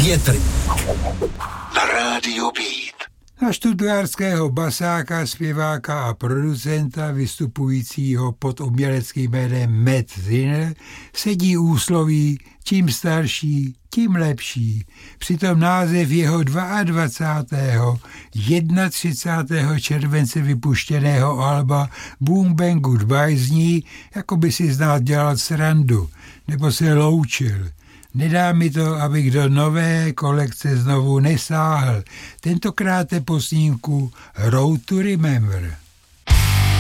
Větry na rádiu Beat. Na štutgárského basáka, zpěváka a producenta vystupujícího pod uměleckým jménem Matt Zinner sedí úsloví čím starší, tím lepší. Přitom název jeho 22. 31. července vypuštěného alba Boom Bang Goodbye zní, jako by si znát dělal srandu, nebo se loučil. Nedá mi to, abych do nové kolekce znovu nesáhl. Tentokrát je po snímku Road to Remember.